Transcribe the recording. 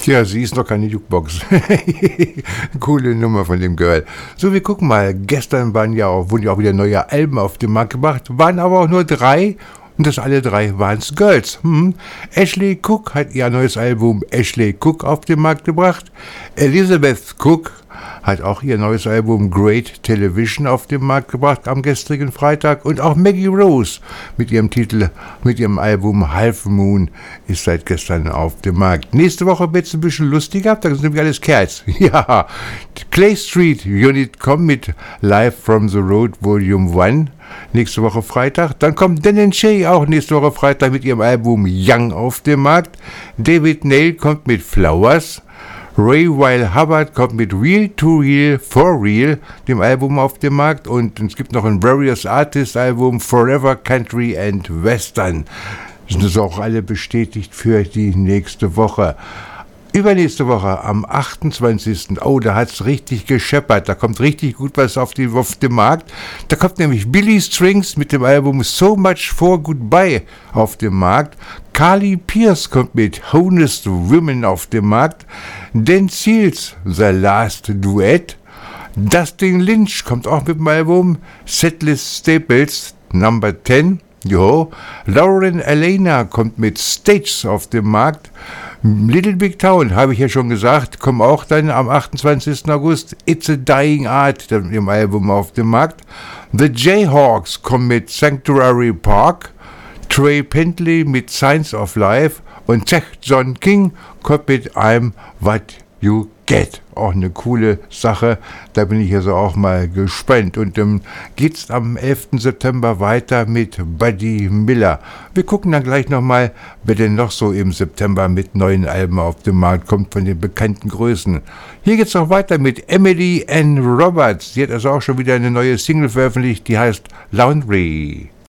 Tja, sie ist noch keine Jukebox. Coole Nummer von dem Girl. So, wir gucken mal. Gestern wurden ja auch wieder neue Alben auf den Markt gebracht, waren aber auch nur 3. Und das alle 3 waren's Girls. Ashley Cook hat ihr neues Album Ashley Cook auf den Markt gebracht. Elizabeth Cook hat auch ihr neues Album Great Television auf den Markt gebracht am gestrigen Freitag. Und auch Maggie Rose mit ihrem Album Half Moon ist seit gestern auf dem Markt. Nächste Woche wird's ein bisschen lustiger, da sind nämlich alles Kerls. Ja, Clay Street Unit kommt mit Live from the Road Volume 1. Nächste Woche Freitag. Dann kommt Dan & Shay auch nächste Woche Freitag mit ihrem Album Young auf den Markt. David Nail kommt mit Flowers. Ray Weil Hubbard kommt mit Real to Real for Real, dem Album auf dem Markt. Und es gibt noch ein Various Artists Album Forever Country and Western. Sind das auch alle bestätigt für die nächste Woche. Übernächste Woche, am 28. Oh, da hat's richtig gescheppert. Da kommt richtig gut was auf den Markt. Da kommt nämlich Billy Strings mit dem Album So Much for Goodbye auf den Markt. Carly Pearce kommt mit Honest Women auf den Markt. Dan Seals, The Last Duet. Dustin Lynch kommt auch mit dem Album Setlist Staples Number 10. Jo. Lauren Elena kommt mit Stages auf den Markt. Little Big Town, habe ich ja schon gesagt, kommen auch dann am 28. August. It's a Dying Art, dem Album auf dem Markt. The Jayhawks kommen mit Sanctuary Park. Trey Bentley mit Signs of Life. Und Zach John King kommt mit I'm What You Get. Auch eine coole Sache, da bin ich also auch mal gespannt. Und geht's am 11. September weiter mit Buddy Miller. Wir gucken dann gleich nochmal, wer denn noch so im September mit neuen Alben auf den Markt kommt von den bekannten Größen. Hier geht's auch weiter mit Emily Ann Roberts. Die hat also auch schon wieder eine neue Single veröffentlicht, die heißt Laundry.